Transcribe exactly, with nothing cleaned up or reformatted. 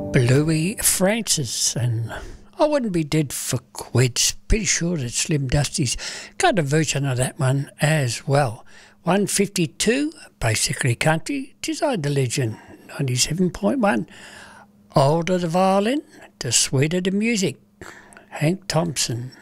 Louis Francis, and I Wouldn't Be Dead for Quids. Pretty sure that Slim Dusty's got a version of that one as well. one fifty-two, basically country, Design the Legend, ninety-seven point one. Older the violin, the sweeter the music. Hank Thompson.